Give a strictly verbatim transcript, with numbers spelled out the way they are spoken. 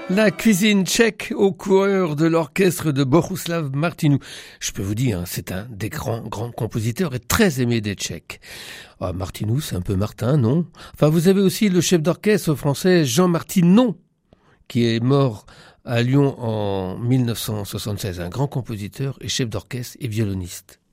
La cuisine tchèque au coureur de l'orchestre de Bohuslav Martinu. Je peux vous dire, c'est un des grands, grands compositeurs et très aimé des Tchèques. Ah, Martinu, c'est un peu Martin, non? Enfin, vous avez aussi le chef d'orchestre français Jean Martinon, qui est mort à Lyon en mille neuf cent soixante-seize. Un grand compositeur et chef d'orchestre et violoniste.